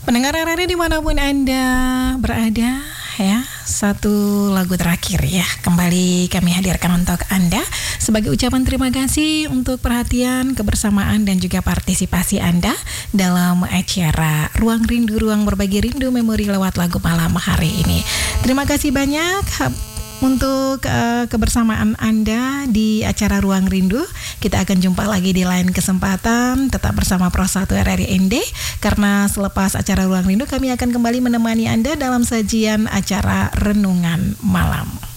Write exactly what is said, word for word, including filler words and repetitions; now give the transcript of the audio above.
Pendengar R R I dimanapun Anda berada, ya, satu lagu terakhir ya kembali kami hadirkan untuk Anda sebagai ucapan terima kasih untuk perhatian, kebersamaan dan juga partisipasi Anda dalam acara Ruang Rindu, Ruang Berbagi Rindu Memori lewat lagu malam hari ini. Terima kasih banyak untuk uh, kebersamaan Anda di acara Ruang Rindu. Kita akan jumpa lagi di lain kesempatan. Tetap bersama Pro satu R R I N D, karena selepas acara Ruang Rindu kami akan kembali menemani Anda dalam sajian acara Renungan Malam.